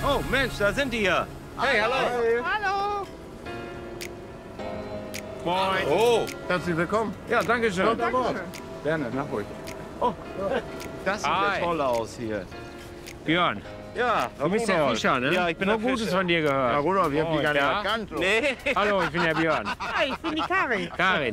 Oh, Mensch, da sind die ja. Hey, hallo. Hallo. Moin. Oh. Herzlich willkommen. Ja, danke schön. Kommt an Bord. Gerne, nach ruhig. Oh, das sieht ja toll aus hier. Björn, Ja, du bist der Fischer, ne? Ja, ich bin nur der Gutes Fischer. von dir gehört. Ja, Rudolf, ich hab dich gar nicht ja? erkannt. Nee. Hallo, ich bin der Björn. Hi, ich bin die Karin. Karin.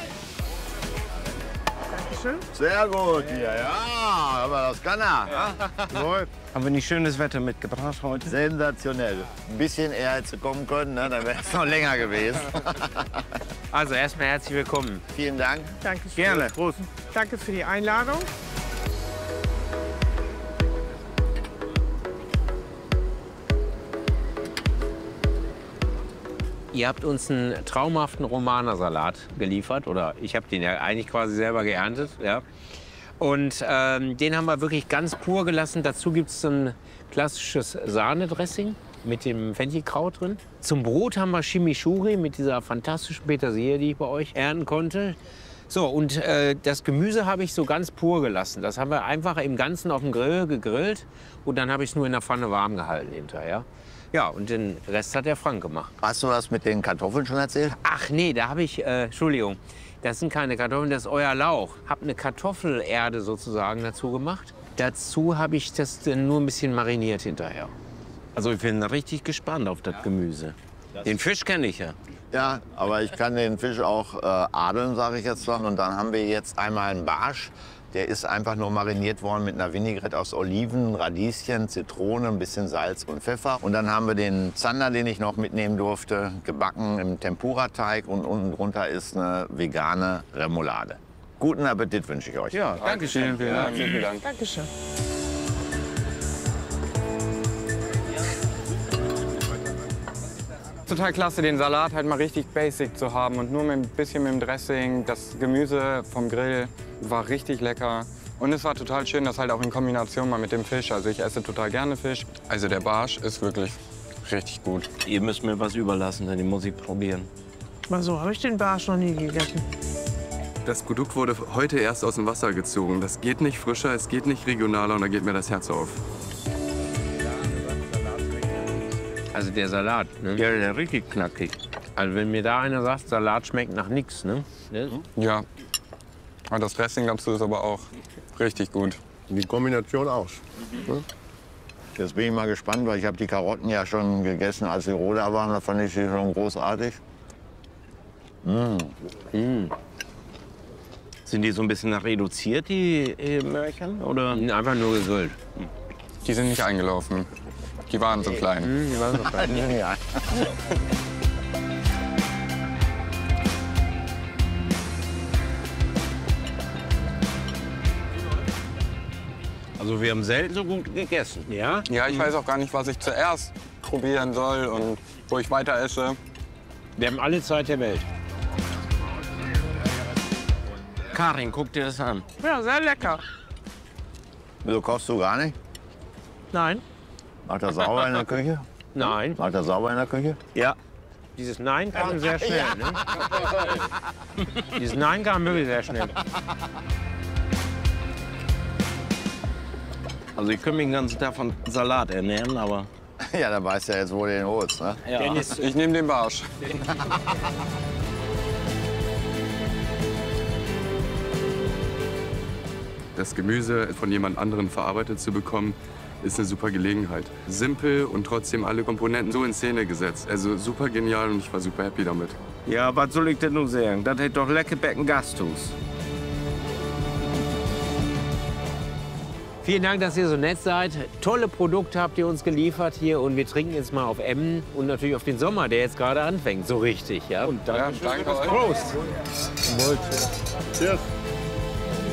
Dankeschön. Sehr gut hier, ja. Aber das kann er. Läuft. Haben wir nicht schönes Wetter mitgebracht heute? Sensationell. Ein bisschen eher hätte kommen können, ne? Dann wäre es noch länger gewesen. Also erstmal herzlich willkommen. Vielen Dank. Dankeschön. Gerne. Prost. Danke für die Einladung. Ihr habt uns einen traumhaften Romanersalat geliefert. Oder ich habe den ja eigentlich quasi selber geerntet. Ja. Und den haben wir wirklich ganz pur gelassen. Dazu gibt es ein klassisches Sahnedressing mit dem Fenchelkraut drin. Zum Brot haben wir Chimichurri mit dieser fantastischen Petersilie, die ich bei euch ernten konnte. So, und das Gemüse habe ich so ganz pur gelassen. Das haben wir einfach im Ganzen auf dem Grill gegrillt. Und dann habe ich es nur in der Pfanne warm gehalten hinterher. Ja, und den Rest hat der Frank gemacht. Hast du was mit den Kartoffeln schon erzählt? Ach nee, da habe ich, Entschuldigung, das sind keine Kartoffeln, das ist euer Lauch. Hab eine Kartoffelerde sozusagen dazu gemacht. Dazu habe ich das dann nur ein bisschen mariniert hinterher. Also ich bin richtig gespannt auf das Gemüse. Den Fisch kenne ich ja. Ja, aber ich kann den Fisch auch adeln, sage ich jetzt mal. Und dann haben wir jetzt einmal einen Barsch. Der ist einfach nur mariniert worden mit einer Vinaigrette aus Oliven, Radieschen, Zitrone, ein bisschen Salz und Pfeffer. Und dann haben wir den Zander, den ich noch mitnehmen durfte, gebacken im Tempura-Teig. Und unten drunter ist eine vegane Remoulade. Guten Appetit wünsche ich euch. Ja, danke schön. Vielen Dank. Vielen Dank. Dankeschön. Total klasse, den Salat halt mal richtig basic zu haben und nur mit ein bisschen mit dem Dressing. Das Gemüse vom Grill war richtig lecker. Und es war total schön, das halt auch in Kombination mal mit dem Fisch. Also ich esse total gerne Fisch. Also der Barsch ist wirklich richtig gut. Ihr müsst mir was überlassen, denn den muss ich probieren. Mal so habe ich den Barsch noch nie gegessen. Das Produkt wurde heute erst aus dem Wasser gezogen. Das geht nicht frischer, es geht nicht regionaler und da geht mir das Herz auf. Also der Salat, ne? Der ist richtig knackig. Also wenn mir da einer sagt, Salat schmeckt nach nichts, ne? Ja. Und das Dressing dazu ist aber auch richtig gut. Die Kombination aus. Jetzt bin ich mal gespannt, weil ich habe die Karotten ja schon gegessen, als sie roh da waren. Da fand ich sie schon großartig. Sind die so ein bisschen reduziert, die Möhrchen? Oder? Einfach nur gegrillt. Die sind nicht eingelaufen. Die waren so klein. Die waren so fein. Ja. Also wir haben selten so gut gegessen. Ja? Ja, ich weiß auch gar nicht, was ich zuerst probieren soll und wo ich weiter esse. Wir haben alle Zeit der Welt. Karin, guck dir das an. Ja, sehr lecker. Wieso kochst du gar nicht? Nein. Macht er sauber in der Küche? Nein. Macht er sauber in der Küche? Ja. Dieses Nein kam sehr schnell. Ne? Dieses Nein kam wirklich sehr schnell. Also ich könnte mich den ganzen Tag von Salat ernähren, aber Ja, dann weißt du ja jetzt, wo du den holst. Ne? ja. Dennis, Ich nehme den Barsch. Das Gemüse von jemand anderem verarbeitet zu bekommen, ist eine super Gelegenheit. Simpel und trotzdem alle Komponenten so in Szene gesetzt. Also super genial und ich war super happy damit. Ja, was soll ich denn nun sagen? Das hätte doch lecker Becken Gasthus. vielen Dank, dass ihr so nett seid. Tolle Produkte habt ihr uns geliefert hier und wir trinken jetzt mal auf Emmen und natürlich auf den Sommer, der jetzt gerade anfängt, so richtig. Ja? Und Ja, danke euch. Prost! Cheers.